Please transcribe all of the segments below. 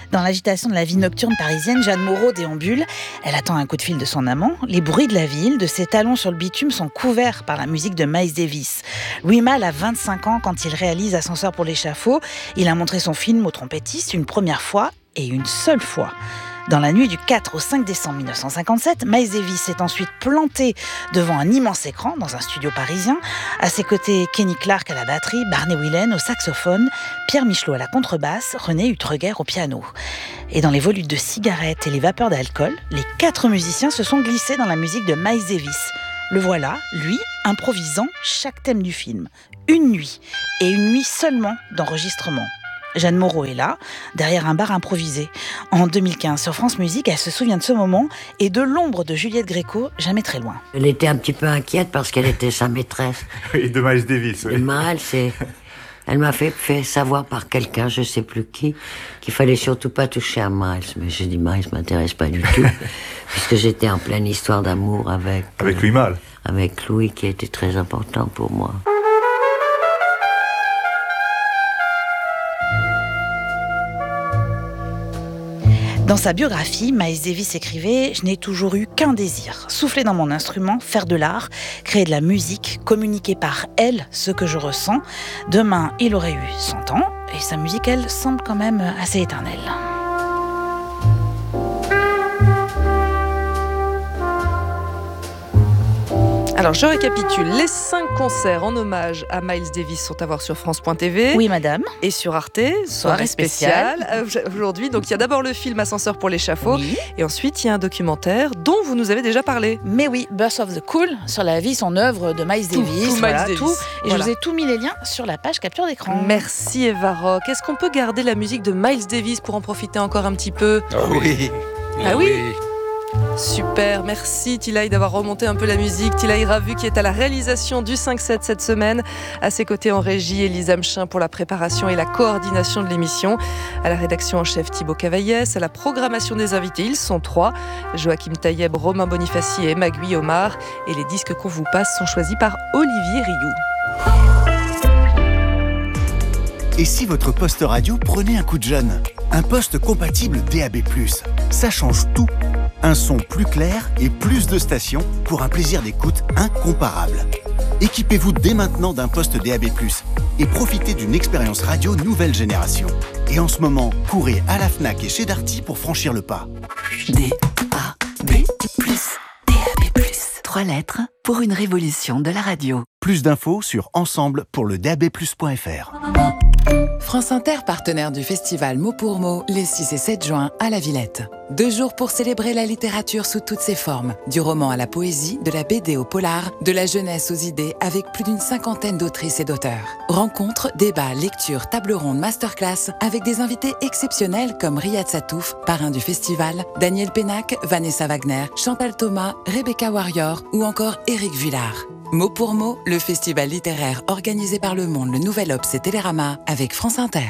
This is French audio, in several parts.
Dans l'agitation de la vie nocturne parisienne, Jeanne Moreau déambule. Elle attend un coup de fil de son amant. Les bruits de la ville, de ses talons sur le bitume sont couverts par la musique de Miles Davis. Louis Malle a 25 ans quand il réalise Ascenseur pour l'échafaud. Il a montré son film au trompettiste une première fois et une seule fois. Dans la nuit du 4 au 5 décembre 1957, Miles Davis s'est ensuite planté devant un immense écran dans un studio parisien. À ses côtés, Kenny Clarke à la batterie, Barney Whelan au saxophone, Pierre Michelot à la contrebasse, René Hutreguer au piano. Et dans les volutes de cigarettes et les vapeurs d'alcool, les 4 musiciens se sont glissés dans la musique de Miles Davis. Le voilà, lui, improvisant chaque thème du film. Une nuit, et une nuit seulement d'enregistrement. Jeanne Moreau est là, derrière un bar improvisé. En 2015, sur France Musique, elle se souvient de ce moment et de l'ombre de Juliette Gréco, jamais très loin. Elle était un petit peu inquiète parce qu'elle était sa maîtresse. Oui, de Miles Davis. Oui. Et Miles, elle m'a fait savoir par quelqu'un, je sais plus qui, qu'il fallait surtout pas toucher à Miles. Mais j'ai dit, Miles m'intéresse pas du tout, puisque j'étais en pleine histoire d'amour avec Louis Malle. Avec Louis, qui était très important pour moi. Dans sa biographie, Miles Davis écrivait « Je n'ai toujours eu qu'un désir, souffler dans mon instrument, faire de l'art, créer de la musique, communiquer par elle ce que je ressens. Demain, il aurait eu 100 ans et sa musique, elle, semble quand même assez éternelle. » Alors, je récapitule. Les 5 concerts en hommage à Miles Davis sont à voir sur France.tv. Oui, madame. Et sur Arte, soirée spéciale. Aujourd'hui, donc il y a d'abord le film Ascenseur pour l'échafaud. Oui. Et ensuite, il y a un documentaire dont vous nous avez déjà parlé. Mais oui, Birth of the Cool, sur la vie, son œuvre de Miles Davis. Tout voilà, Miles Davis. tout. Et Voilà. je vous ai tout mis les liens sur la page capture d'écran. Merci Eva Rock. Est-ce qu'on peut garder la musique de Miles Davis pour en profiter encore un petit peu ? Oui. Ah oui. Super, merci Tilaï d'avoir remonté un peu la musique. Tilaï Ravu qui est à la réalisation du 5-7 cette semaine. À ses côtés en régie, Élise Amchin pour la préparation et la coordination de l'émission. À la rédaction en chef, Thibaut Cavaillès. À la programmation des invités, ils sont 3. Joachim Taïeb, Romain Bonifaci et Emma Guyomard. Et les disques qu'on vous passe sont choisis par Olivier Rioux. Et si votre poste radio prenait un coup de jeune ? Un poste compatible DAB+. Ça change tout. Un son plus clair et plus de stations pour un plaisir d'écoute incomparable. Équipez-vous dès maintenant d'un poste DAB+, et profitez d'une expérience radio nouvelle génération. Et en ce moment, courez à la Fnac et chez Darty pour franchir le pas. DAB+, DAB+. 3 lettres pour une révolution de la radio. Plus d'infos sur ensemble pour le DAB+.fr. France Inter, partenaire du festival Mot pour Mot, les 6 et 7 juin à la Villette. 2 jours pour célébrer la littérature sous toutes ses formes. Du roman à la poésie, de la BD au polar, de la jeunesse aux idées, avec plus d'une 50aine d'autrices et d'auteurs. Rencontres, débats, lectures, tables rondes, masterclass, avec des invités exceptionnels comme Riyad Satouf, parrain du festival, Daniel Pénac, Vanessa Wagner, Chantal Thomas, Rebecca Warrior ou encore Éric Vuillard. Mot pour mot, le festival littéraire organisé par Le Monde, le Nouvel Obs et Télérama avec France Inter.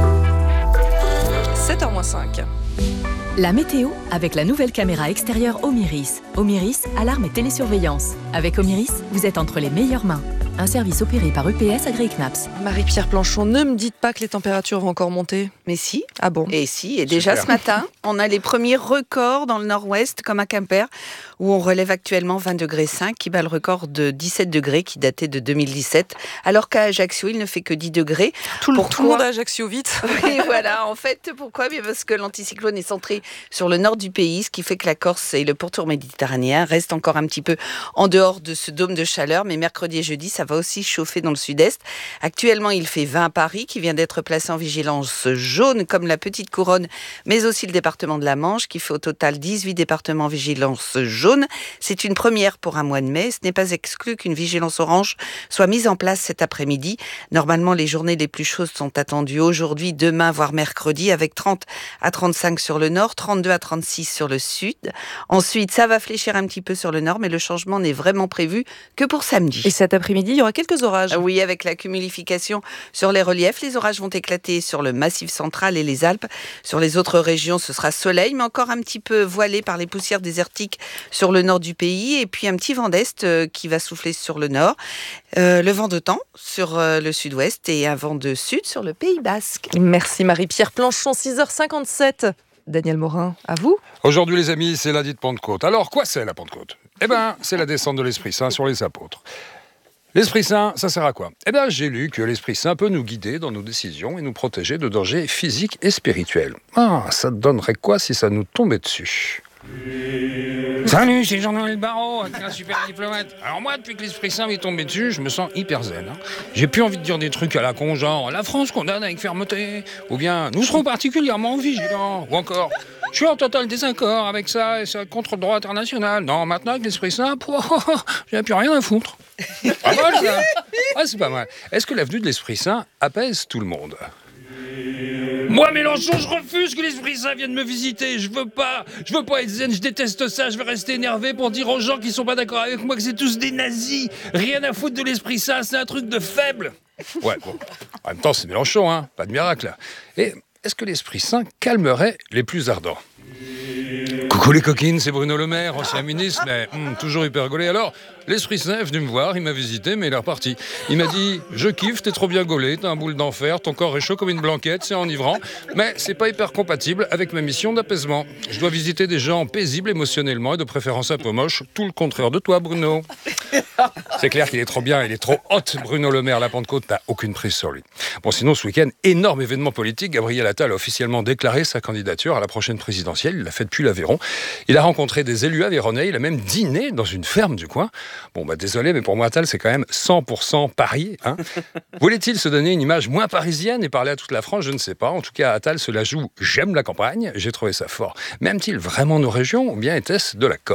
7h-5. La météo avec la nouvelle caméra extérieure Omiris. Omiris, alarme et télésurveillance. Avec Omiris, vous êtes entre les meilleures mains. Un service opéré par EPS agréé CNAPS. Marie-Pierre Planchon, ne me dites pas que les températures vont encore monter. Mais si. Ah bon ? Et si, et déjà Super. ce matin, on a les premiers records dans le nord-ouest, comme à Quimper, où on relève actuellement 20,5 degrés, qui bat le record de 17 degrés qui datait de 2017, alors qu'à Ajaccio, il ne fait que 10 degrés. Tout le monde à Ajaccio, vite. Oui, voilà. En fait, pourquoi ? Bien parce que l'anticyclone est centré sur le nord du pays, ce qui fait que la Corse et le pourtour méditerranéen restent encore un petit peu en dehors de ce dôme de chaleur. Mais mercredi et jeudi, ça va aussi chauffer dans le sud-est. Actuellement, il fait 20 à Paris, qui vient d'être placé en vigilance jaune, comme la Petite Couronne, mais aussi le département de la Manche, qui fait au total 18 départements en vigilance jaune. C'est une première pour un mois de mai. Ce n'est pas exclu qu'une vigilance orange soit mise en place cet après-midi. Normalement, les journées les plus chaudes sont attendues aujourd'hui, demain, voire mercredi, avec 30 à 35 sur le nord, 32 à 36 sur le sud. Ensuite, ça va fléchir un petit peu sur le nord, mais le changement n'est vraiment prévu que pour samedi. Et cet après-midi, il y aura quelques orages. Oui, avec la cumulification sur les reliefs, les orages vont éclater sur le Massif central et les Alpes. Sur les autres régions, ce sera soleil, mais encore un petit peu voilé par les poussières désertiques sur le nord du pays. Et puis un petit vent d'est qui va souffler sur le nord. Le vent de temps sur le sud-ouest et un vent de sud sur le Pays Basque. Merci Marie-Pierre Planchon, 6h57. Daniel Morin, à vous. Aujourd'hui les amis, c'est lundi de Pentecôte. Alors quoi c'est la Pentecôte ? C'est la descente de l'Esprit Saint sur les apôtres. L'Esprit Saint, ça sert à quoi ? J'ai lu que l'Esprit Saint peut nous guider dans nos décisions et nous protéger de dangers physiques et spirituels. Ça donnerait quoi si ça nous tombait dessus ? Salut, c'est Jean-Noël Barrot, un super diplomate. Alors moi, depuis que l'Esprit Saint m'est tombé dessus, je me sens hyper zen. J'ai plus envie de dire des trucs à la con, genre « La France condamne avec fermeté » ou bien « Nous serons particulièrement vigilants » ou encore « Je suis en total désaccord avec ça et c'est contre le droit international. » Non, maintenant avec l'Esprit Saint, j'ai plus rien à foutre. Pas mal ça. C'est pas mal. Est-ce que l'avenue de l'Esprit Saint apaise tout le monde ? Moi, Mélenchon, je refuse que l'Esprit Saint vienne me visiter. Je veux pas être zen, je déteste ça. Je vais rester énervé pour dire aux gens qui sont pas d'accord avec moi que c'est tous des nazis. Rien à foutre de l'Esprit Saint, c'est un truc de faible. Ouais, bon. En même temps, c'est Mélenchon, pas de miracle. Et est-ce que l'Esprit Saint calmerait les plus ardents ? Coucou les coquines, c'est Bruno Le Maire, ancien ministre, mais toujours hyper gaulé. Alors, l'Esprit Saint est venu me voir, il m'a visité, mais il est reparti. Il m'a dit « Je kiffe, t'es trop bien gaulé, t'as un boule d'enfer, ton corps est chaud comme une blanquette, c'est enivrant, mais c'est pas hyper compatible avec ma mission d'apaisement. Je dois visiter des gens paisibles émotionnellement et de préférence un peu moches, tout le contraire de toi, Bruno. » C'est clair qu'il est trop bien, il est trop hot, Bruno Le Maire. La Pentecôte n'a aucune prise sur lui. Bon, sinon, ce week-end, énorme événement politique. Gabriel Attal a officiellement déclaré sa candidature à la prochaine présidentielle. Il l'a fait depuis l'Aveyron. Il a rencontré des élus aveyronnais. Il a même dîné dans une ferme du coin. Bon, désolé, mais pour moi, Attal, c'est quand même 100% Paris. Voulait-il se donner une image moins parisienne et parler à toute la France ? Je ne sais pas. En tout cas, Attal se la joue « J'aime la campagne ». J'ai trouvé ça fort. Mais aime-t-il vraiment nos régions ou bien était-ce de la com ?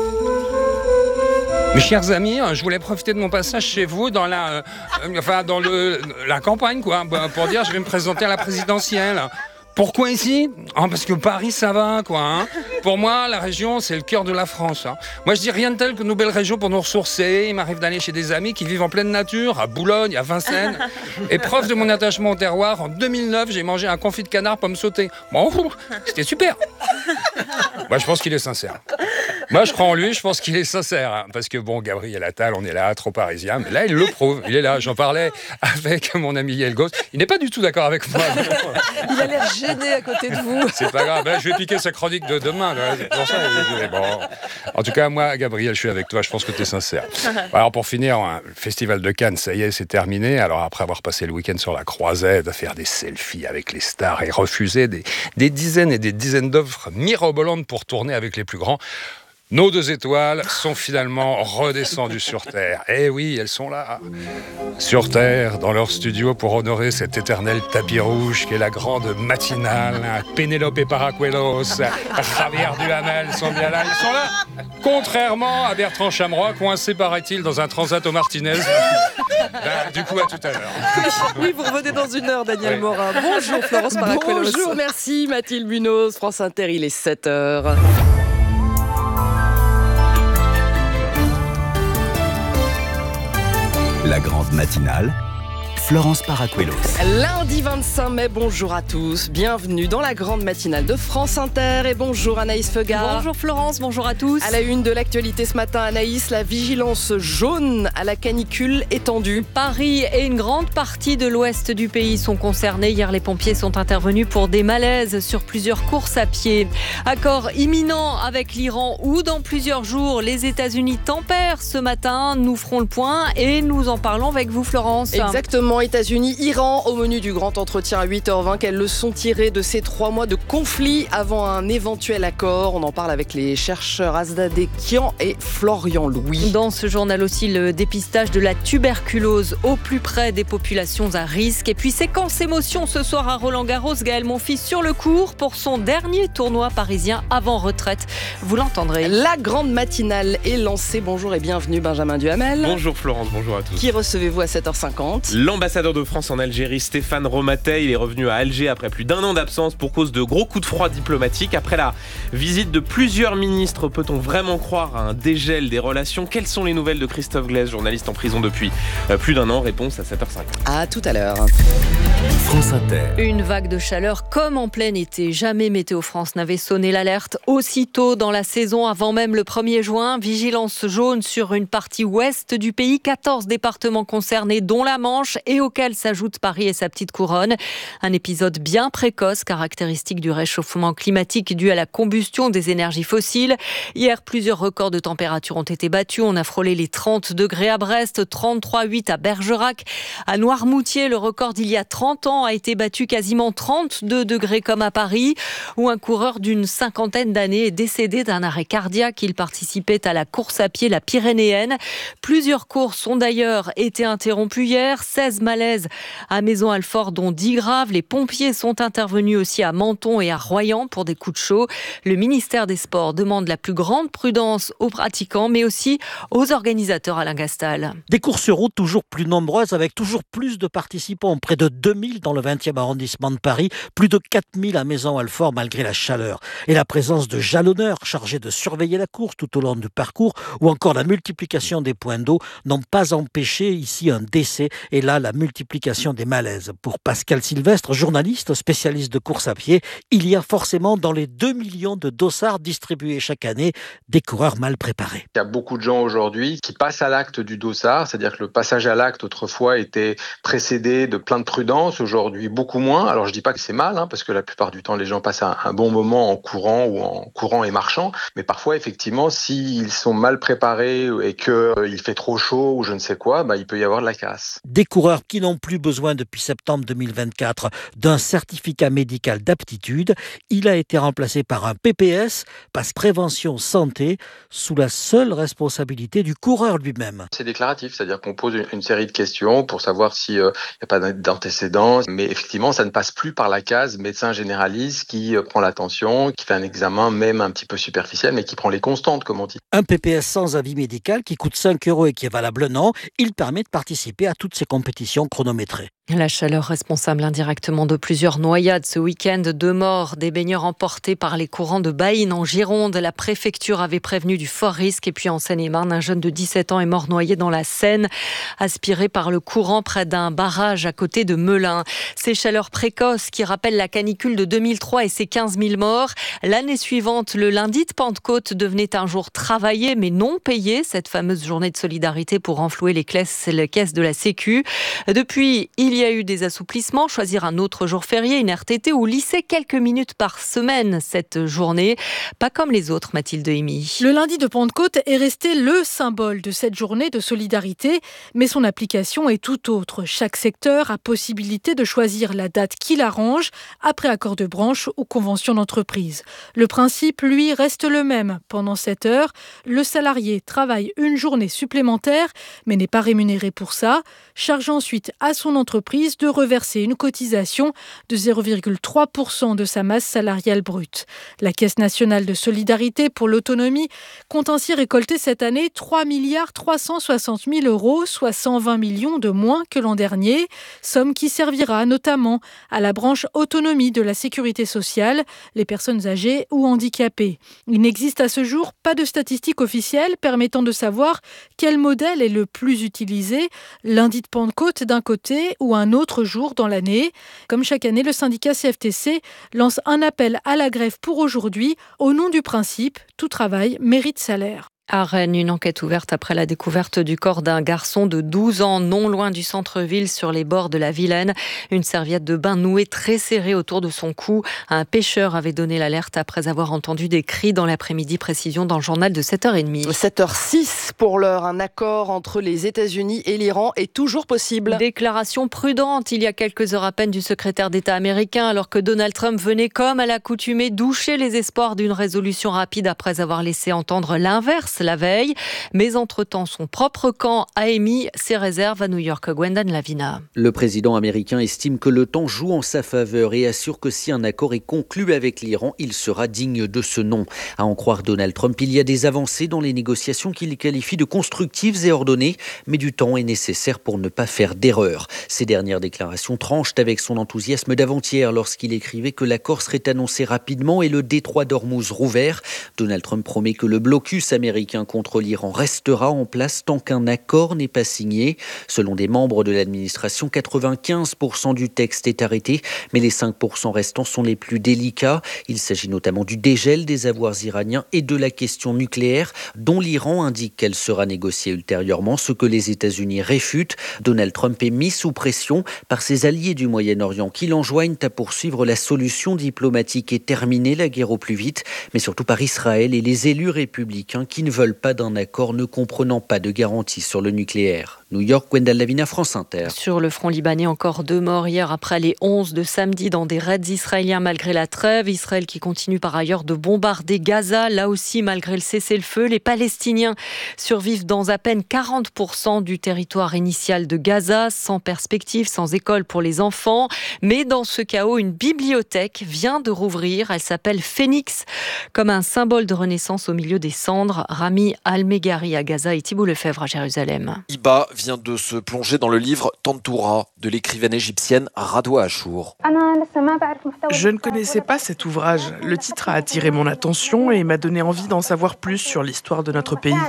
Mes chers amis, je voulais profiter de mon passage chez vous dans la campagne, quoi, pour dire je vais me présenter à la présidentielle. Pourquoi ici ? Parce que Paris, ça va, quoi. Pour moi, la région, c'est le cœur de la France. Moi, je dis rien de tel que nos belles régions pour nous ressourcer. Il m'arrive d'aller chez des amis qui vivent en pleine nature, à Boulogne, à Vincennes. Et preuve de mon attachement au terroir, en 2009, j'ai mangé un confit de canard pomme sautée. Bon, c'était super. Moi, je pense qu'il est sincère. Moi, je crois en lui, je pense qu'il est sincère. Parce que, Gabriel Attal, on est là, trop parisien. Mais là, il le prouve. Il est là. J'en parlais avec mon ami Yael Gauss. Il n'est pas du tout d'accord avec moi. Il a l'air gêné à côté de vous. C'est pas grave. Je vais piquer sa chronique de demain. C'est pour ça. Bon. En tout cas, moi, Gabriel, je suis avec toi. Je pense que tu es sincère. Alors, pour finir, le Festival de Cannes, ça y est, c'est terminé. Alors, après avoir passé le week-end sur la Croisette, à faire des selfies avec les stars et refuser des dizaines et des dizaines d'offres mirobolantes pour tourner avec les plus grands, nos 2 étoiles sont finalement redescendues sur Terre. Eh oui, elles sont là, sur Terre, dans leur studio, pour honorer cet éternel tapis rouge qui est la grande matinale. Pénélope Paracuelos, Javier Duhamel sont bien là. Ils sont là, contrairement à Bertrand Chameroy, coincé, paraît-il, dans un transat au Martinez. Du coup, à tout à l'heure. Oui, vous revenez dans 1 heure, Daniel Morin. Bonjour, Florence Paracuelos. Bonjour, merci, Mathilde Munoz. France Inter, il est 7h. La grande matinale, Florence Paracuelos. Lundi 25 mai, bonjour à tous. Bienvenue dans la grande matinale de France Inter. Et bonjour Anaïs Feugard. Bonjour Florence, bonjour à tous. À la une de l'actualité ce matin, Anaïs, la vigilance jaune à la canicule étendue. Paris et une grande partie de l'ouest du pays sont concernés. Hier, les pompiers sont intervenus pour des malaises sur plusieurs courses à pied. Accord imminent avec l'Iran où dans plusieurs jours, les États-Unis tempèrent ce matin. Nous ferons le point et nous en parlons avec vous Florence. Exactement. États-Unis, Iran, au menu du grand entretien à 8h20. Quelles leçons tirées de ces 3 mois de conflit avant un éventuel accord ? On en parle avec les chercheurs Asdadé Kian et Florian Louis. Dans ce journal aussi, le dépistage de la tuberculose au plus près des populations à risque. Et puis séquence émotion ce soir à Roland-Garros. Gaël Monfils sur le court pour son dernier tournoi parisien avant retraite. Vous l'entendrez. La grande matinale est lancée. Bonjour et bienvenue Benjamin Duhamel. Bonjour Florence, bonjour à tous. Qui recevez-vous à 7h50 ? L'ambassadeur L'ambassadeur de France en Algérie, Stéphane Romatet, il est revenu à Alger après plus d'1 an d'absence pour cause de gros coups de froid diplomatiques. Après la visite de plusieurs ministres, peut-on vraiment croire à un dégel des relations ? Quelles sont les nouvelles de Christophe Glaise, journaliste en prison depuis plus d'1 an ? Réponse à 7h05. À tout à l'heure. France Inter. Une vague de chaleur comme en plein été. Jamais Météo France n'avait sonné l'alerte aussitôt dans la saison, avant même le 1er juin. Vigilance jaune sur une partie ouest du pays. 14 départements concernés, dont la Manche, et auxquels s'ajoutent Paris et sa petite couronne. Un épisode bien précoce, caractéristique du réchauffement climatique dû à la combustion des énergies fossiles. Hier, plusieurs records de température ont été battus. On a frôlé les 30 degrés à Brest, 33,8 à Bergerac. À Noirmoutier, le record d'il y a 30 ans a été battu, quasiment 32 degrés comme à Paris, où un coureur d'une cinquantaine d'années est décédé d'un arrêt cardiaque. Il participait à la course à pied, la Pyrénéenne. Plusieurs courses ont d'ailleurs été interrompues hier. 16 malaises à Maison-Alfort, dont 10 graves. Les pompiers sont intervenus aussi à Menton et à Royan pour des coups de chaud. Le ministère des Sports demande la plus grande prudence aux pratiquants, mais aussi aux organisateurs. Alain Gastal. Des courses routes toujours plus nombreuses, avec toujours plus de participants. Près de 2000 dans le 20e arrondissement de Paris, plus de 4000 à Maison-Alfort malgré la chaleur. Et la présence de jalonneurs chargés de surveiller la course tout au long du parcours, ou encore la multiplication des points d'eau, n'ont pas empêché ici un décès, et là la multiplication des malaises. Pour Pascal Sylvestre, journaliste spécialiste de course à pied, il y a forcément dans les 2 millions de dossards distribués chaque année des coureurs mal préparés. Il y a beaucoup de gens aujourd'hui qui passent à l'acte du dossard, c'est-à-dire que le passage à l'acte autrefois était précédé de plein de prudence, aujourd'hui beaucoup moins. Alors je dis pas que c'est mal, parce que la plupart du temps les gens passent un bon moment en courant ou en courant et marchant, mais parfois effectivement s'ils sont mal préparés et qu'il fait trop chaud ou je ne sais quoi, il peut y avoir de la casse. Des coureurs qui n'ont plus besoin depuis septembre 2024 d'un certificat médical d'aptitude. Il a été remplacé par un PPS, passe prévention santé, sous la seule responsabilité du coureur lui-même. C'est déclaratif, c'est-à-dire qu'on pose une série de questions pour savoir s'il n'y a pas d'antécédents, mais effectivement ça ne passe plus par la case médecin généraliste qui prend l'attention, qui fait un examen même un petit peu superficiel, mais qui prend les constantes comme on dit. Un PPS sans avis médical qui coûte 5 € et qui est valable un an, il permet de participer à toutes ces compétitions chronométrées. La chaleur responsable indirectement de plusieurs noyades ce week-end. 2 morts, des baigneurs emportés par les courants de Baïnes en Gironde. La préfecture avait prévenu du fort risque. Et puis en Seine-et-Marne, un jeune de 17 ans est mort noyé dans la Seine, aspiré par le courant près d'un barrage à côté de Melun. Ces chaleurs précoces qui rappellent la canicule de 2003 et ses 15 000 morts. L'année suivante, le lundi de Pentecôte devenait un jour travaillé mais non payé. Cette fameuse journée de solidarité pour renflouer les caisses de la Sécu. Depuis, il y a eu des assouplissements, choisir un autre jour férié, une RTT ou lisser quelques minutes par semaine cette journée. Pas comme les autres, Mathilde Hémy. Le lundi de Pentecôte est resté le symbole de cette journée de solidarité, mais son application est tout autre. Chaque secteur a possibilité de choisir la date qui l'arrange, après accord de branche ou convention d'entreprise. Le principe, lui, reste le même. Pendant 7 heures, le salarié travaille une journée supplémentaire, mais n'est pas rémunéré pour ça, charge ensuite à son entreprise de reverser une cotisation de 0,3% de sa masse salariale brute. La Caisse nationale de solidarité pour l'autonomie compte ainsi récolter cette année 3 360 000 €, soit 120 millions de moins que l'an dernier, somme qui servira notamment à la branche autonomie de la sécurité sociale, les personnes âgées ou handicapées. Il n'existe à ce jour pas de statistiques officielles permettant de savoir quel modèle est le plus utilisé, lundi de Pentecôte d'un côté ou un autre jour dans l'année. Comme chaque année, le syndicat CFTC lance un appel à la grève pour aujourd'hui au nom du principe « Tout travail mérite salaire ». À Rennes, une enquête ouverte après la découverte du corps d'un garçon de 12 ans, non loin du centre-ville, sur les bords de la Vilaine. Une serviette de bain nouée très serrée autour de son cou. Un pêcheur avait donné l'alerte après avoir entendu des cris dans l'après-midi. Précision dans le journal de 7h30. 7h06 pour l'heure. Un accord entre les États-Unis et l'Iran est toujours possible. Déclaration prudente il y a quelques heures à peine du secrétaire d'État américain, alors que Donald Trump venait, comme à l'accoutumée, doucher les espoirs d'une résolution rapide après avoir laissé entendre l'inverse la veille. Mais entre-temps, son propre camp a émis ses réserves à New York. Gwendan Lavina. Le président américain estime que le temps joue en sa faveur et assure que si un accord est conclu avec l'Iran, il sera digne de ce nom. À en croire Donald Trump, il y a des avancées dans les négociations qu'il qualifie de constructives et ordonnées, mais du temps est nécessaire pour ne pas faire d'erreur. Ces dernières déclarations tranchent avec son enthousiasme d'avant-hier lorsqu'il écrivait que l'accord serait annoncé rapidement et le détroit d'Ormuz rouvert. Donald Trump promet que le blocus américain contre l'Iran restera en place tant qu'un accord n'est pas signé. Selon des membres de l'administration, 95% du texte est arrêté, mais les 5% restants sont les plus délicats. Il s'agit notamment du dégel des avoirs iraniens et de la question nucléaire, dont l'Iran indique qu'elle sera négociée ultérieurement, ce que les États-Unis réfutent. Donald Trump est mis sous pression par ses alliés du Moyen-Orient qui l'enjoignent à poursuivre la solution diplomatique et terminer la guerre au plus vite, mais surtout par Israël et les élus républicains qui ne veulent pas d'un accord ne comprenant pas de garantie sur le nucléaire. New York, Gwendan Lavina, France Inter. Sur le front libanais, encore 2 morts hier après les 11 de samedi dans des raids israéliens malgré la trêve. Israël qui continue par ailleurs de bombarder Gaza. Là aussi, malgré le cessez-le-feu, les Palestiniens survivent dans à peine 40% du territoire initial de Gaza, sans perspective, sans école pour les enfants. Mais dans ce chaos, une bibliothèque vient de rouvrir. Elle s'appelle Phénix, comme un symbole de renaissance au milieu des cendres. Rami Al-Meghari à Gaza et Thibault Lefebvre à Jérusalem. Iba vient de se plonger dans le livre Tantoura de l'écrivaine égyptienne Radwa Achour. Je ne connaissais pas cet ouvrage. Le titre a attiré mon attention et m'a donné envie d'en savoir plus sur l'histoire de notre pays.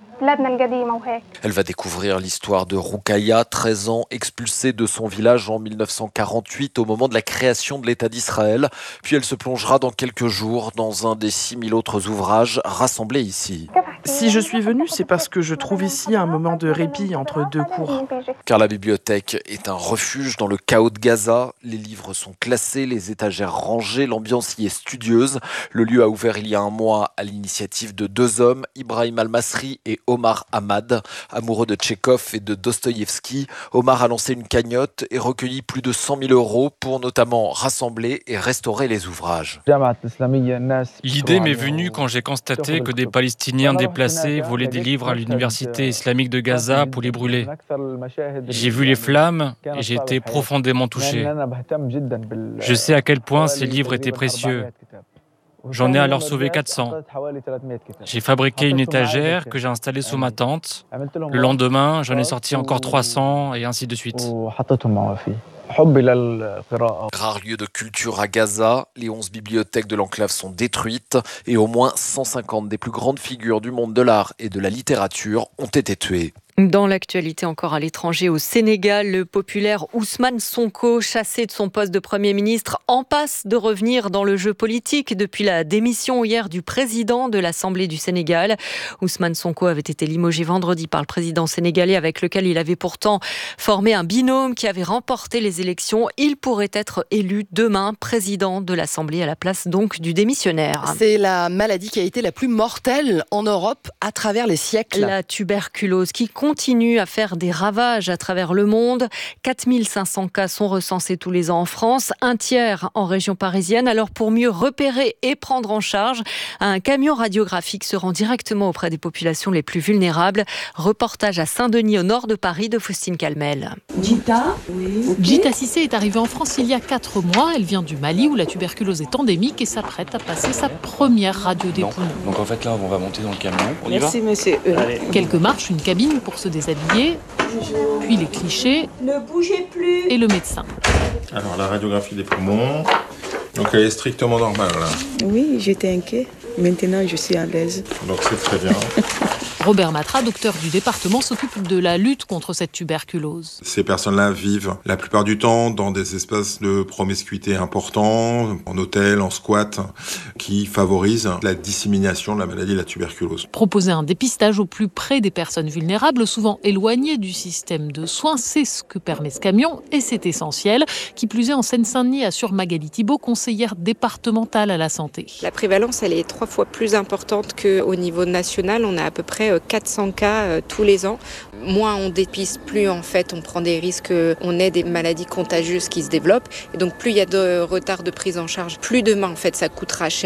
Elle va découvrir l'histoire de Roukaya, 13 ans, expulsée de son village en 1948 au moment de la création de l'État d'Israël. Puis elle se plongera dans quelques jours dans un des 6000 autres ouvrages rassemblés ici. Si je suis venue, c'est parce que je trouve ici un moment de répit entre 2 cours. Car la bibliothèque est un refuge dans le chaos de Gaza. Les livres sont classés, les étagères rangées, l'ambiance y est studieuse. Le lieu a ouvert il y a un mois à l'initiative de 2 hommes, Ibrahim Al-Masri et Omar Hamad. Amoureux de Tchekhov et de Dostoïevski, Omar a lancé une cagnotte et recueilli plus de 100 000 € pour notamment rassembler et restaurer les ouvrages. L'idée m'est venue quand j'ai constaté que des Palestiniens déplacés volaient des livres à l'université islamique de Gaza pour les brûler. J'ai vu les flammes et j'ai été profondément touché. Je sais à quel point ces livres étaient précieux. J'en ai alors sauvé 400. J'ai fabriqué une étagère que j'ai installée sous ma tente. Le lendemain, j'en ai sorti encore 300 et ainsi de suite. Rare lieu de culture à Gaza, les 11 bibliothèques de l'enclave sont détruites et au moins 150 des plus grandes figures du monde de l'art et de la littérature ont été tuées. Dans l'actualité encore à l'étranger, au Sénégal, le populaire Ousmane Sonko, chassé de son poste de Premier ministre, en passe de revenir dans le jeu politique depuis la démission hier du président de l'Assemblée du Sénégal. Ousmane Sonko avait été limogé vendredi par le président sénégalais avec lequel il avait pourtant formé un binôme qui avait remporté les élections. Il pourrait être élu demain président de l'Assemblée à la place donc du démissionnaire. C'est la maladie qui a été la plus mortelle en Europe à travers les siècles. La tuberculose qui continue à faire des ravages à travers le monde. 4500 cas sont recensés tous les ans en France, un tiers en région parisienne. Alors pour mieux repérer et prendre en charge, un camion radiographique se rend directement auprès des populations les plus vulnérables. Reportage à Saint-Denis au nord de Paris de Faustine Calmel. Gita Cissé est arrivée en France il y a 4 mois. Elle vient du Mali où la tuberculose est endémique et s'apprête à passer sa première radio des poumons. Donc en fait là on va monter dans le camion. On y va ? Merci monsieur. Quelques marches, une cabine pour se déshabiller, puis les clichés, ne bougez plus, et le médecin. Alors la radiographie des poumons, donc elle est strictement normale là. Oui, j'étais inquiet. Maintenant je suis à l'aise. Donc c'est très bien. Robert Matra, docteur du département, s'occupe de la lutte contre cette tuberculose. Ces personnes-là vivent la plupart du temps dans des espaces de promiscuité importants, en hôtel, en squat, qui favorisent la dissémination de la maladie de la tuberculose. Proposer un dépistage au plus près des personnes vulnérables, souvent éloignées du système de soins, c'est ce que permet ce camion et c'est essentiel. Qui plus est, en Seine-Saint-Denis, assure Magali Thibault, conseillère départementale à la santé. La prévalence, elle est 3 fois plus importante qu'au niveau national. On a à peu près 400 cas tous les ans. Moins on dépiste, plus en fait on prend des risques, on ait des maladies contagieuses qui se développent. Et donc plus il y a de retard de prise en charge, plus demain en fait ça coûtera cher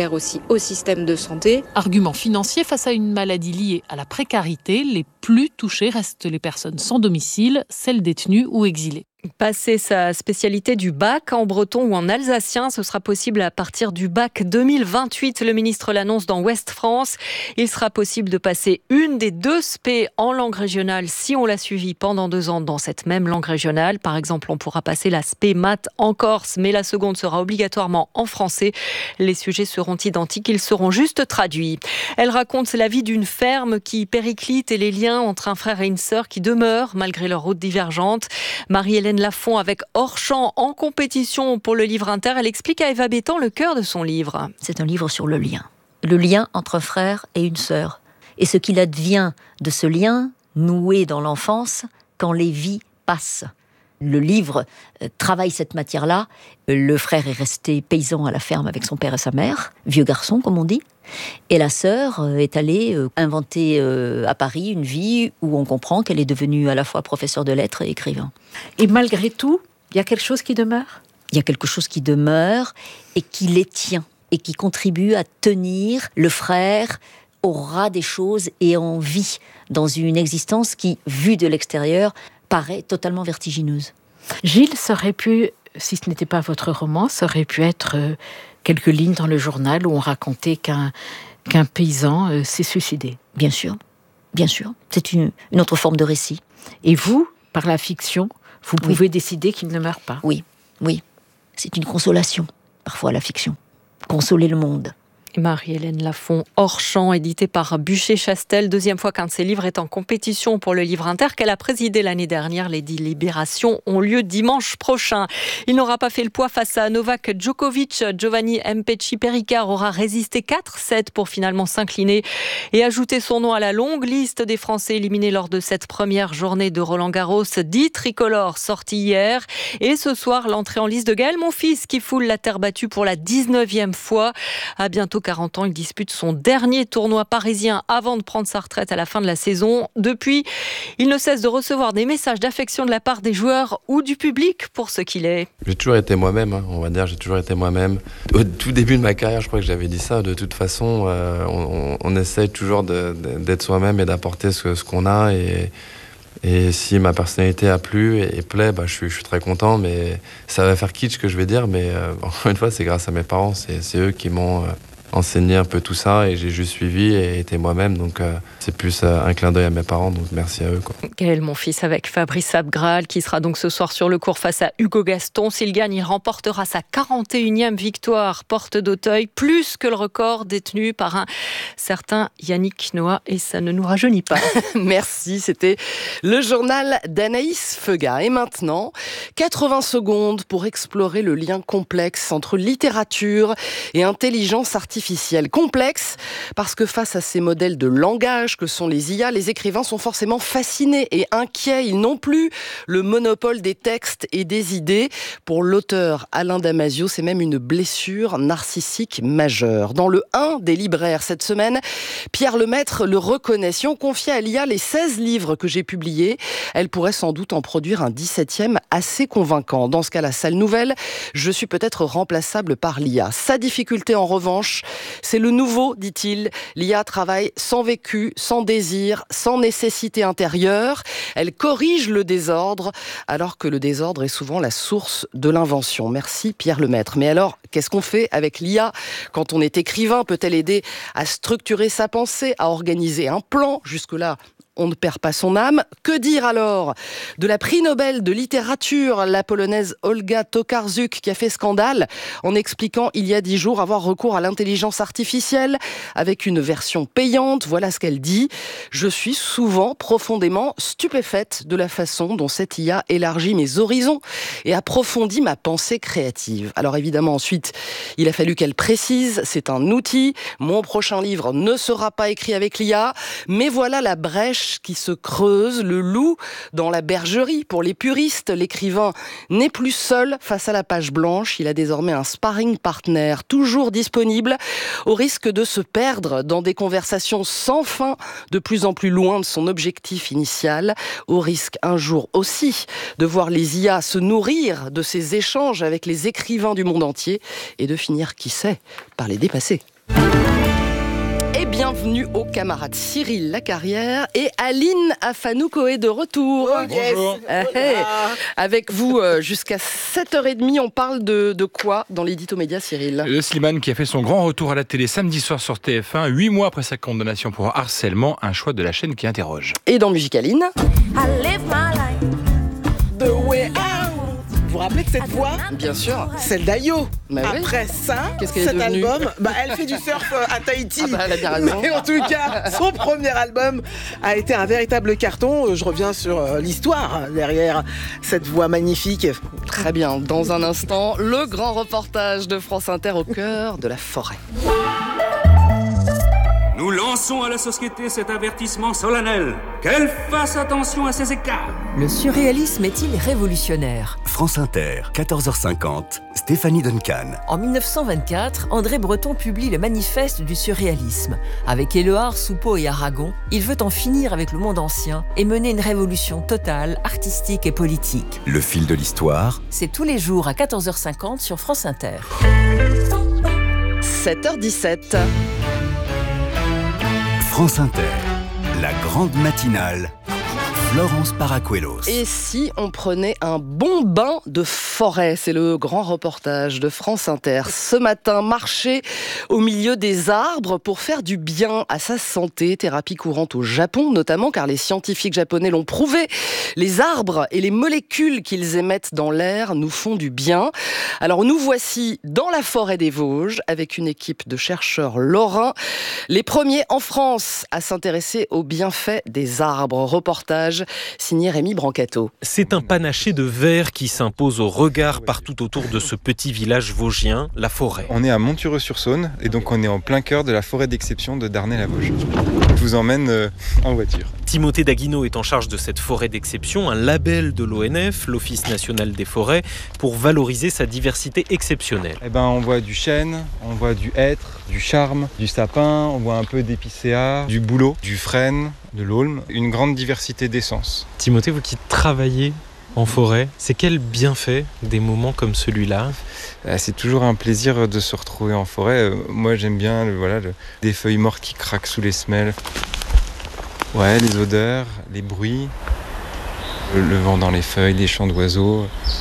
derrière aussi au système de santé. Argument financier face à une maladie liée à la précarité, les plus touchées restent les personnes sans domicile, celles détenues ou exilées. Passer sa spécialité du bac en breton ou en alsacien, ce sera possible à partir du bac 2028. Le ministre l'annonce dans Ouest France. Il sera possible de passer une des 2 spé en langue régionale si on l'a suivi pendant 2 ans dans cette même langue régionale. Par exemple, on pourra passer la spé maths en Corse, mais la seconde sera obligatoirement en français. Les sujets seront identiques, ils seront juste traduits. Elle raconte la vie d'une ferme qui périclite et les liens entre un frère et une sœur qui demeurent malgré leurs routes divergentes. Marie-Hélène Lafont avec Hors-Champ en compétition pour le livre inter. Elle explique à Eva Bétan le cœur de son livre. C'est un livre sur le lien entre un frère et une sœur. Et ce qu'il advient de ce lien noué dans l'enfance quand les vies passent. Le livre travaille cette matière-là. Le frère est resté paysan à la ferme avec son père et sa mère, vieux garçon comme on dit. Et la sœur est allée inventer à Paris une vie où on comprend qu'elle est devenue à la fois professeure de lettres et écrivain. Et malgré tout, il y a quelque chose qui demeure ? Il y a quelque chose qui demeure et qui les tient et qui contribue à tenir le frère au ras des choses et en vie dans une existence qui, vue de l'extérieur, paraît totalement vertigineuse. Gilles, ça aurait pu, si ce n'était pas votre roman, ça aurait pu être quelques lignes dans le journal où on racontait qu'un paysan s'est suicidé. Bien sûr. C'est une autre forme de récit. Et vous, par la fiction, vous pouvez décider qu'il ne meurt pas. Oui. C'est une consolation, parfois, la fiction. Consoler le monde. Marie-Hélène Lafont, Hors-Champ, édité par Bûcher-Chastel. 2e fois qu'un de ses livres est en compétition pour le livre inter qu'elle a présidé l'année dernière. Les délibérations ont lieu dimanche prochain. Il n'aura pas fait le poids face à Novak Djokovic. Giovanni Mpetshi Perricard aura résisté 4-7 pour finalement s'incliner et ajouter son nom à la longue liste des Français éliminés lors de cette première journée de Roland-Garros. 10 tricolores sortis hier. Et ce soir, l'entrée en liste de Gaël Monfils qui foule la terre battue pour la 19e fois. À bientôt 40 ans, il dispute son dernier tournoi parisien avant de prendre sa retraite à la fin de la saison. Depuis, il ne cesse de recevoir des messages d'affection de la part des joueurs ou du public pour ce qu'il est. J'ai toujours été moi-même, on va dire, j'ai toujours été moi-même. Au tout début de ma carrière, je crois que j'avais dit ça, de toute façon, on essaye toujours d'être soi-même et d'apporter ce qu'on a et si ma personnalité a plu et plaît, je suis très content, mais ça va faire kitsch ce que je vais dire, mais encore une fois, c'est grâce à mes parents, c'est eux qui m'ont enseigné un peu tout ça et j'ai juste suivi et été moi-même, donc c'est plus un clin d'œil à mes parents, donc merci à eux. Gaël Monfils avec Fabrice Abgral qui sera donc ce soir sur le court face à Hugo Gaston. S'il gagne, il remportera sa 41e victoire porte d'Auteuil, plus que le record détenu par un certain Yannick Noah, et ça ne nous rajeunit pas. Merci, c'était le journal d'Anaïs Feuga. Et maintenant, 80 secondes pour explorer le lien complexe entre littérature et intelligence artificielle. Complexe parce que face à ces modèles de langage que sont les IA, les écrivains sont forcément fascinés et inquiets. Ils n'ont plus le monopole des textes et des idées. Pour l'auteur Alain Damasio, c'est même une blessure narcissique majeure. Dans le 1 des libraires cette semaine, Pierre Lemaître le reconnaît. Si on confiait à l'IA les 16 livres que j'ai publiés, elle pourrait sans doute en produire un 17e assez convaincant. Dans ce cas, la sale nouvelle, je suis peut-être remplaçable par l'IA. Sa difficulté en revanche, c'est le nouveau, dit-il. L'IA travaille sans vécu, sans désir, sans nécessité intérieure. Elle corrige le désordre, alors que le désordre est souvent la source de l'invention. Merci Pierre Lemaître. Mais alors, qu'est-ce qu'on fait avec l'IA quand on est écrivain? Peut-elle aider à structurer sa pensée, à organiser un plan? Jusque-là, on ne perd pas son âme. Que dire alors de la prix Nobel de littérature, la polonaise Olga Tokarczuk, qui a fait scandale en expliquant il y a 10 jours avoir recours à l'intelligence artificielle avec une version payante. Voilà ce qu'elle dit. Je suis souvent profondément stupéfaite de la façon dont cette IA élargit mes horizons et approfondit ma pensée créative. Alors évidemment, ensuite, il a fallu qu'elle précise, c'est un outil. Mon prochain livre ne sera pas écrit avec l'IA, mais voilà la brèche qui se creuse, le loup dans la bergerie. Pour les puristes, l'écrivain n'est plus seul face à la page blanche. Il a désormais un sparring partner toujours disponible, au risque de se perdre dans des conversations sans fin, de plus en plus loin de son objectif initial, au risque un jour aussi de voir les IA se nourrir de ces échanges avec les écrivains du monde entier et de finir, qui sait, par les dépasser. Et bienvenue aux camarades Cyril Lacarrière et Aline Afanoukoé de retour. Bonjour. Avec vous jusqu'à 7h30, on parle de quoi dans l'édito média, Cyril ? Le Slimane qui a fait son grand retour à la télé samedi soir sur TF1, 8 mois après sa condamnation pour harcèlement, un choix de la chaîne qui interroge. Et dans Musicaline, Vous vous rappelez de cette voix ? Bien sûr. Celle d'Ayo. Après ça, cet album, elle fait du surf à Tahiti. Elle a bien raison. Mais en tout cas, son premier album a été un véritable carton. Je reviens sur l'histoire derrière cette voix magnifique. Très bien. Dans un instant, le grand reportage de France Inter au cœur de la forêt. Nous lançons à la société cet avertissement solennel. Qu'elle fasse attention à ces écarts. Le surréalisme est-il révolutionnaire ? France Inter, 14h50, Stéphanie Duncan. En 1924, André Breton publie le manifeste du surréalisme. Avec Éluard, Soupeau et Aragon, il veut en finir avec le monde ancien et mener une révolution totale, artistique et politique. Le fil de l'histoire. C'est tous les jours à 14h50 sur France Inter. 7h17. France Inter, la grande matinale, Florence Paracuelos. Et si on prenait un bon bain de forêt ? C'est le grand reportage de France Inter. Ce matin, marcher au milieu des arbres pour faire du bien à sa santé. Thérapie courante au Japon, notamment car les scientifiques japonais l'ont prouvé. Les arbres et les molécules qu'ils émettent dans l'air nous font du bien. Alors nous voici dans la forêt des Vosges avec une équipe de chercheurs lorrains. Les premiers en France à s'intéresser aux bienfaits des arbres. Reportage signé Rémi Brancato. C'est un panaché de vert qui s'impose au regard partout autour de ce petit village vosgien, la forêt. On est à Montureux-sur-Saône et donc on est en plein cœur de la forêt d'exception de Darney-la-Vosges. Je vous emmène en voiture. Timothée Daguineau est en charge de cette forêt d'exception, un label de l'ONF, l'Office national des forêts, pour valoriser sa diversité exceptionnelle. On voit du chêne, on voit du hêtre, du charme, du sapin, on voit un peu d'épicéa, du bouleau, du frêne, de l'aulne, une grande diversité d'essences. Timothée, vous qui travaillez en forêt, c'est quel bienfait des moments comme celui-là ? C'est toujours un plaisir de se retrouver en forêt. Moi j'aime bien des feuilles mortes qui craquent sous les semelles. Ouais, les odeurs, les bruits, le vent dans les feuilles, les chants d'oiseaux.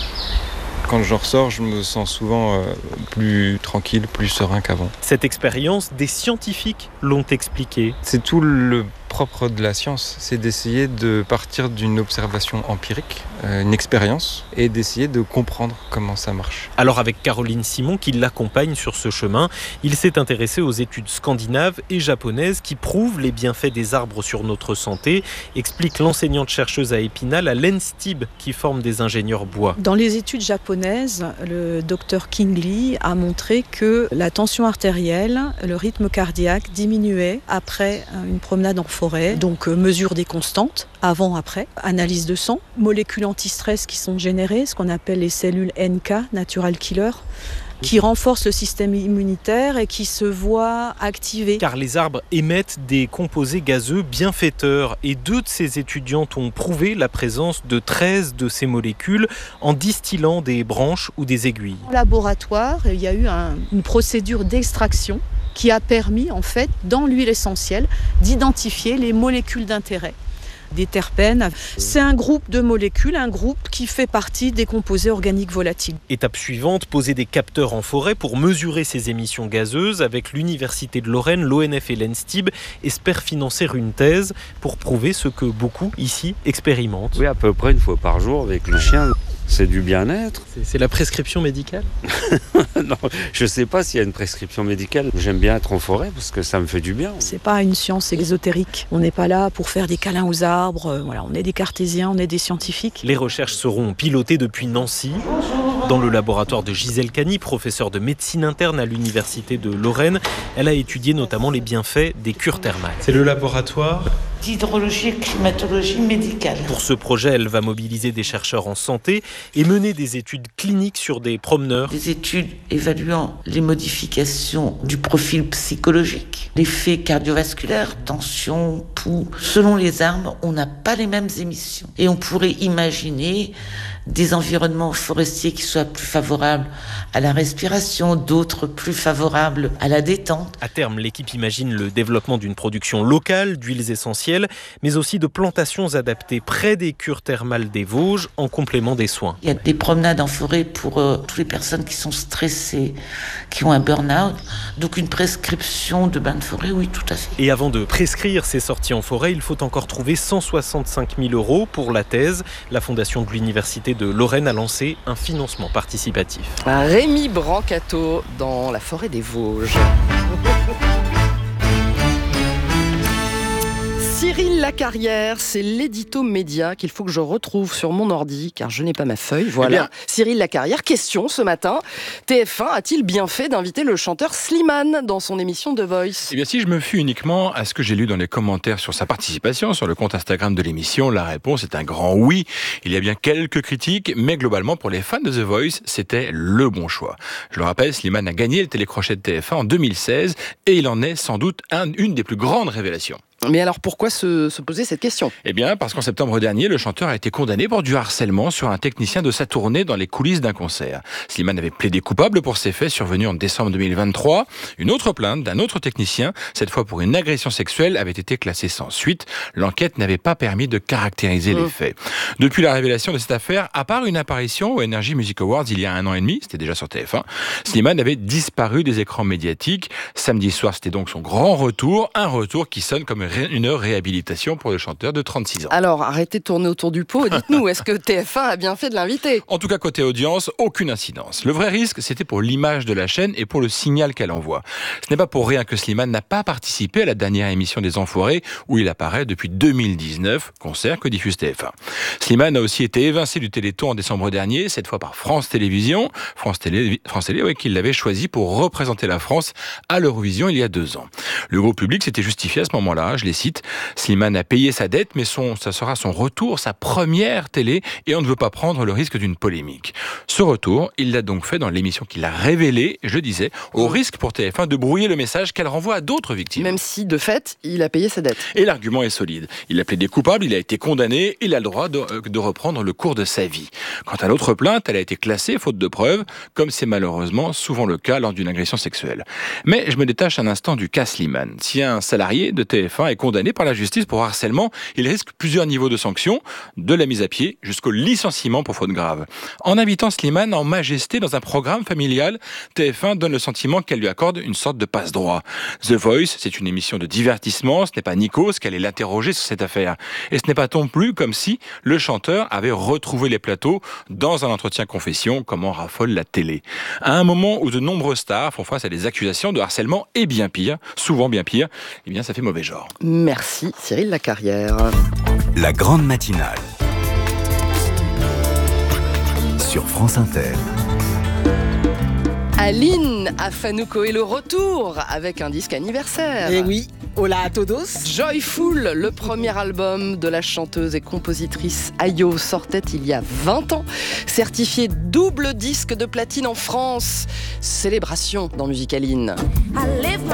Quand j'en ressors, je me sens souvent plus tranquille, plus serein qu'avant. Cette expérience, des scientifiques l'ont expliqué. C'est tout le propre de la science, c'est d'essayer de partir d'une observation empirique, une expérience, et d'essayer de comprendre comment ça marche. Alors avec Caroline Simon qui l'accompagne sur ce chemin, il s'est intéressé aux études scandinaves et japonaises qui prouvent les bienfaits des arbres sur notre santé, explique l'enseignante-chercheuse à Épinal à l'ENSTIB qui forme des ingénieurs bois. Dans les études japonaises, le docteur Kingley a montré que la tension artérielle, le rythme cardiaque diminuait après une promenade en forêt. Donc mesure des constantes, avant, après, analyse de sang, molécules anti-stress qui sont générées, ce qu'on appelle les cellules NK, natural killer, qui renforcent le système immunitaire et qui se voient activés. Car les arbres émettent des composés gazeux bienfaiteurs et 2 de ces étudiantes ont prouvé la présence de 13 de ces molécules en distillant des branches ou des aiguilles. En laboratoire, il y a eu une procédure d'extraction qui a permis, en fait, dans l'huile essentielle, d'identifier les molécules d'intérêt. Des terpènes, c'est un groupe de molécules, un groupe qui fait partie des composés organiques volatiles. Étape suivante, poser des capteurs en forêt pour mesurer ces émissions gazeuses. Avec l'Université de Lorraine, l'ONF et l'ENSTIB espèrent financer une thèse pour prouver ce que beaucoup ici expérimentent. Oui, à peu près 1 fois par jour avec le chien. C'est du bien-être. C'est la prescription médicale ? Non, je ne sais pas s'il y a une prescription médicale. J'aime bien être en forêt parce que ça me fait du bien. C'est pas une science exotérique. On n'est pas là pour faire des câlins aux arbres. Voilà, on est des cartésiens, on est des scientifiques. Les recherches seront pilotées depuis Nancy, dans le laboratoire de Gisèle Cany, professeure de médecine interne à l'Université de Lorraine. Elle a étudié notamment les bienfaits des cures thermales. C'est le laboratoire d'hydrologie et climatologie médicale. Pour ce projet, elle va mobiliser des chercheurs en santé et mener des études cliniques sur des promeneurs. Des études évaluant les modifications du profil psychologique, l'effet cardiovasculaire, tension, pouls. Selon les arbres, on n'a pas les mêmes émissions. Et on pourrait imaginer des environnements forestiers qui soient plus favorables à la respiration, d'autres plus favorables à la détente. À terme, l'équipe imagine le développement d'une production locale d'huiles essentielles, mais aussi de plantations adaptées près des cures thermales des Vosges, en complément des soins. Il y a des promenades en forêt pour toutes les personnes qui sont stressées, qui ont un burn-out. Donc une prescription de bain de forêt, oui, tout à fait. Et avant de prescrire ces sorties en forêt, il faut encore trouver 165 000 € pour la thèse. La fondation de l'Université de Lorraine a lancé un financement participatif. Rémi Brancato dans la forêt des Vosges. Cyril Lacarrière, c'est l'édito média qu'il faut que je retrouve sur mon ordi, car je n'ai pas ma feuille. Voilà. Cyril Lacarrière, question ce matin. TF1 a-t-il bien fait d'inviter le chanteur Slimane dans son émission The Voice ? Eh bien, si je me fie uniquement à ce que j'ai lu dans les commentaires sur sa participation sur le compte Instagram de l'émission, la réponse est un grand oui. Il y a bien quelques critiques, mais globalement, pour les fans de The Voice, c'était le bon choix. Je le rappelle, Slimane a gagné le télécrochet de TF1 en 2016 et il en est sans doute une des plus grandes révélations. Mais alors pourquoi se poser cette question ? Eh bien, parce qu'en septembre dernier, le chanteur a été condamné pour du harcèlement sur un technicien de sa tournée dans les coulisses d'un concert. Slimane avait plaidé coupable pour ces faits survenus en décembre 2023. Une autre plainte d'un autre technicien, cette fois pour une agression sexuelle, avait été classée sans suite. L'enquête n'avait pas permis de caractériser les faits. Depuis la révélation de cette affaire, à part une apparition au Energy Music Awards il y a 1 an et demi, c'était déjà sur TF1, Slimane avait disparu des écrans médiatiques. Samedi soir, c'était donc son grand retour, un retour qui sonne comme une réhabilitation pour le chanteur de 36 ans. Alors, arrêtez de tourner autour du pot et dites-nous, est-ce que TF1 a bien fait de l'inviter ? En tout cas, côté audience, aucune incidence. Le vrai risque, c'était pour l'image de la chaîne et pour le signal qu'elle envoie. Ce n'est pas pour rien que Slimane n'a pas participé à la dernière émission des Enfoirés, où il apparaît depuis 2019, concert que diffuse TF1. Slimane a aussi été évincé du Téléthon en décembre dernier, cette fois par France Télévisions. France Télé, qui l'avait choisi pour représenter la France à l'Eurovision il y a 2 ans. Le gros public s'était justifié à ce moment-là, je les cite, Slimane a payé sa dette, mais ça sera son retour, sa première télé, et on ne veut pas prendre le risque d'une polémique. Ce retour, il l'a donc fait dans l'émission qu'il a révélée, je disais, au risque pour TF1 de brouiller le message qu'elle renvoie à d'autres victimes. Même si, de fait, il a payé sa dette. Et l'argument est solide. Il a plaidé coupable, il a été condamné, il a le droit de reprendre le cours de sa vie. Quant à l'autre plainte, elle a été classée, faute de preuves, comme c'est malheureusement souvent le cas lors d'une agression sexuelle. Mais je me détache un instant du cas Slimane. Si un salarié de TF1 est condamné par la justice pour harcèlement, il risque plusieurs niveaux de sanctions, de la mise à pied jusqu'au licenciement pour faute grave. En invitant Slimane en majesté dans un programme familial, TF1 donne le sentiment qu'elle lui accorde une sorte de passe-droit. The Voice, c'est une émission de divertissement, ce n'est pas Nikos qui allait l'interroger sur cette affaire. Et ce n'est pas non plus comme si le chanteur avait retrouvé les plateaux dans un entretien confession, comme en raffole la télé. À un moment où de nombreuses stars font face à des accusations de harcèlement et bien pire, souvent bien pire, eh bien ça fait mauvais genre. Merci Cyril Lacarrière. La grande matinale sur France Inter. Aline Afanouko est le retour avec un disque anniversaire. Et oui, hola a todos. Joyful, le premier album de la chanteuse et compositrice Ayo, sortait il y a 20 ans. Certifié double disque de platine en France. Célébration dans Musicaline. I live my